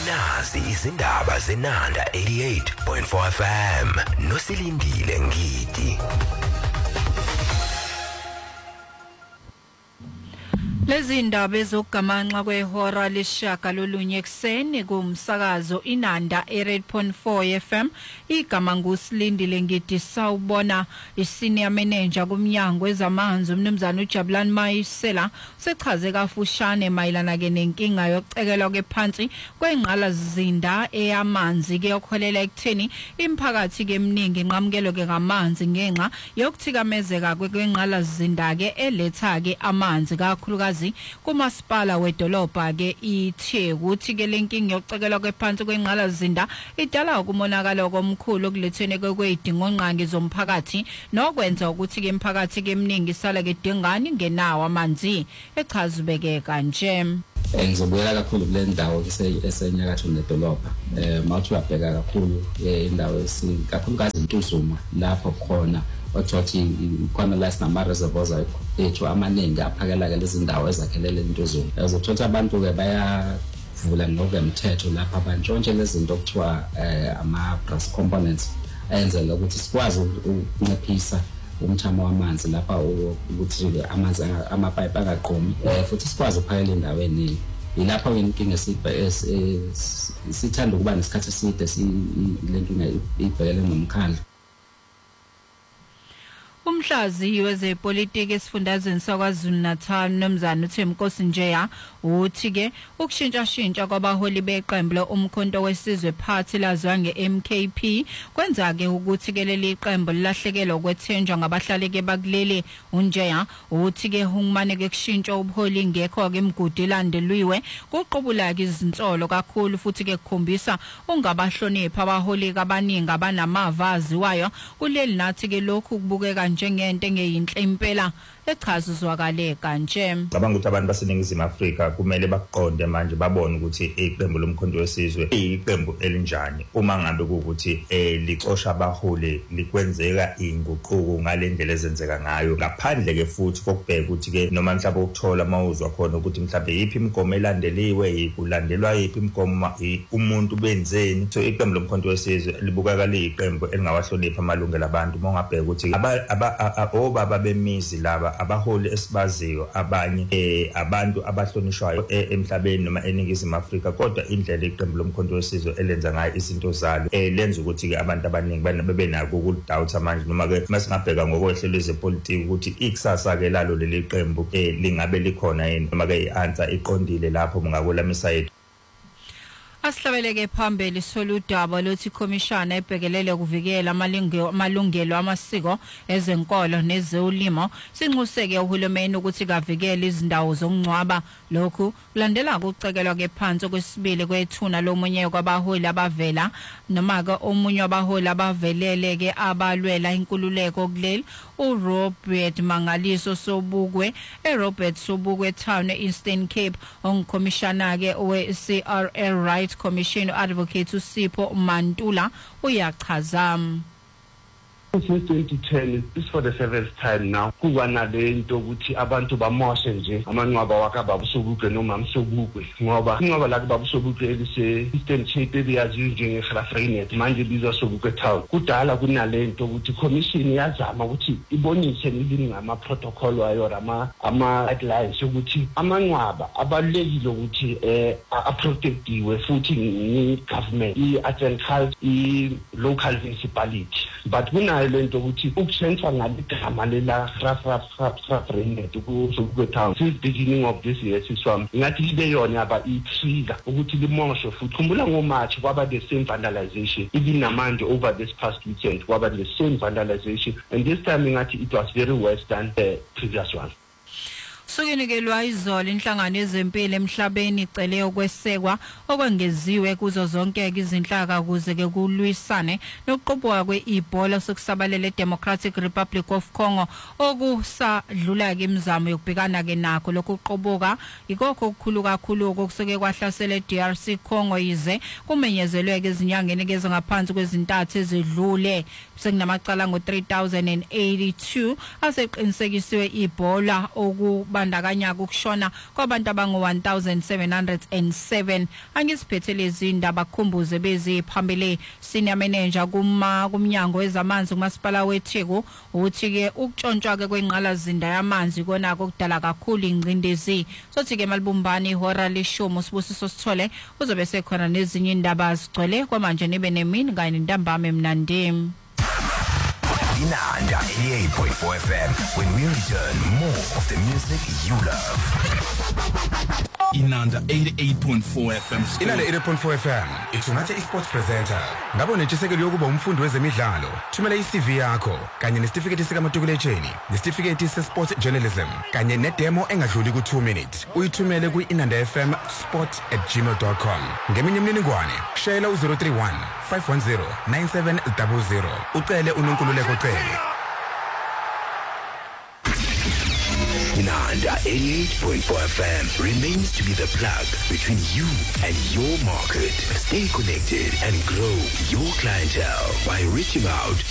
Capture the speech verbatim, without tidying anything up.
Nazi izindaba zenanda eighty-eight point four F M nosilindile ngidi. Lezi ndaba ezokugamanxa kwehora leshaka lolunye ekseni kumsakazo inanda eighty-eight point four F M igama ngusilindile ngidi. Sawubona isenior manager kumnyango wezamanzi umnumzana uJabulani Mayisela sechaze kafushane mayelana ke nenkinga yokucekelwa kephansi kwengqala zinda eyamanzi ke yokholela ekutheni imphakathi ke eminingi inqamukelo ke ngamanzi ngenxa yokuthikamezeka kwengqala zinda ke eletha ke amanzi kakhulukazi kumasipala wedolobha ke ithe ukuthi ke lenkinga yokucekelwa kephansi kwengqala zinda idala ukumonakala komkhulu okulethene kwezidingo nqangi zomphakathi nokwenza ukuthi ke imphakathi ke eminingi sala ke dingani ngenawo amanzi echazubeke kanje. Ngizobuyela kakhulu kule ndawo esenyakatho nedolobha eh mawuthi uyabheka kakhulu indawo esikakhulukazi intuzuma lapho khona othothi khona la sinama reservoirs ethu amaningi aphakela ke lezi ndawo ezakhelele intuzuma uzothola abantu ke bayavula ngokwemthetho lapha abantshontshe lezi zinto okuthiwa ama brass components enzela ukuthi sikwazi ukunciphisa umthamo wamanzi lapha ukuthi amanzi amapipe angaqomi futhi sikwazi ukuphakela indawo eningi. Ilapha inkinga sithanda ukuba nesikhathi eside silenkinga ibhekele nomkhandlu. Umhlazi wezepolitiki esifundazweni saKwaZulu Natal nomzana uThemkosi Njeya uthi ke ukushintsha shintsha kwabaholi beqembu lomkhonto wesizwe party lazwa nge-M K P kwenza ke ukuthi ke leli qembu lilahlekelwa ukwethenjwa ngabahlali ke bakuleli. uNjeya uthi ke hungumane ke kushintsha ubuholi ngekho ke imigudu elandelwiwe kuqubula ke izinsolo kakhulu futhi ke kukhombisa ungabahlonipha abaholi abaningi abanamava aziwayo kuleli nathi ke lokhu kubukeka njengento engeyinhle impela echazuzwakale kanje. Cabanga ukuthi abantu baseningizimu Afrika kumele baqonde manje babone ukuthi iqembu lomkhonto wesizwe iqembu elinjani uma ngabe ukuthi eh licosha abaholi likwenzeka inguquko ngalendlela ezenzeka ngayo ngaphandle ke futhi kokubheka ukuthi ke noma mhlawumbe ukuthola mawuzwa khona ukuthi mhlawumbe yipi imigomo elandeliwe kulandelwa yipi imigomo umuntu benzeni. So iqembu lomkhonto wesizwe libukeka liyiqembu elingawahlonipha amalungelo abantu uma ungabheka ukuthi obaba bemizi laba abaholi esibaziyo abanye eh abantu abahlonishwayo emhlabeni noma eningizimu Afrika kodwa indlela iqembu lomkhonto wesizwe elenza ngayo izinto zalo eh lenza ukuthi ke abantu abaningi bebe nako ukudoubt manje noma ke masingabheka ngokwehlelo lezepolitiki ukuthi ikusasa ke lalo leli qembu eh lingabe likhona yini noma ke ianswer iqondile lapho mungakolamisa yethu. Asihlabeleke phambili soludaba lothi ikhomishana ebhekelele ukuvikela amalungelo amasiko ezenkolo nezolimo sinxuseke uhulumeni ukuthi kavikele izindawo zokungcwaba. Lokhu kulandela ukucekelwa kephansi kwesibili kwethuna lomunye kwabaholi abavela noma ke omunye wabaholi abavelele ke abalwela inkululeko kuleli uRobert Mangaliso Sobukwe eRobert Sobukwe Town eEastern Cape ongukhomishana ke we-C R L Right Commission Advocate uSipho Mantula uyachaza. Since twenty ten, this for the seventh time now. Kuwana lento ukuthi abantu bamoshe nje amanqaba wakababa Sobukwe noma Msobukwe ngoba inqaba la kubaba Sobukwe elise Eastern Cape ebiyaziwa njengeGraafrenet manje bizwa Sobukwe Town. Kudala kunalento ukuthi commission yazama ukuthi ibonise nilini ngama protocol wayo ama ama guidelines ukuthi amanqaba abalekile ukuthi eh aprotectiwe futhi ni government i agriculture i local municipality but kuna lento ukuthi ukusentsha ngaligama lela Graafrenet ku Town since beginning of this year siswami ngathi libe yona yaba i-trigger ukuthi limoshe futhi khumbula ngoMarch kwaba the same vandalization ibinamanje over this past weekend kwaba the same vandalization and this time ngathi it was very worse than the previous one. Sukinikelwa izolo inhlangano yezempilo emhlabeni icele ukwesekwa okwengeziwe kuzo zonke izinhlaka ukuze ke kulwisane nokuqhubeka kweEbola sokusabalela eDemocratic Republic of Congo okusadlula ke imizamo yokubhekana ke nakho lokhu kuqhubeka ikokho okukhulu kakhulu okusuke kwahlasela eD R C Congo yize kumenyezelwe ke izinyangeni ke ngaphansi kwezintathu ezidlule sekunamacala ngo three thousand eighty-two aseqinisekisiwe iEbola okuba kubandakanya ukushona kwabantu abangu one thousand seven hundred seven. Angisiphethe lezi indaba khumbuze beziphambili. Senior manager kuma kumnyango wezamanzi kumasipala weTheku uthi ke ukutshontshwa ke kwenqalazinda yamanzi kona kokudala kakhulu ingcindezi. Sothi ke malibumbani ihora lishomo sibusiso sithole uzobe sekhona nezinye indaba zigcwele kwamanje nibe nemini kanye nentambama emnandi. Inanda eighty-eight point four F M. When we return, more of the music you love. Inanda eighty-eight point four F M. Inanda eighty-eight point four F M. Isungathi i-sports presenter. Ngabo nentshisekelo yokuba umfundi wezemidlalo. Thumela i-C V yakho kanye nesitifiketi sikamatikuletsheni, nesitifiketi se-sport journalism kanye nedemo engadluli ku two minutes. Uyithumele ku-inanda f m sport at gmail dot com. Ngeminye imininingwane, shayela u zero three one five one zero nine seven zero zero. Ucele uNonkululeko Cele. Inanda eighty-eight point four F M remains to be the plug between you and your market. Stay connected and grow your clientele by reaching out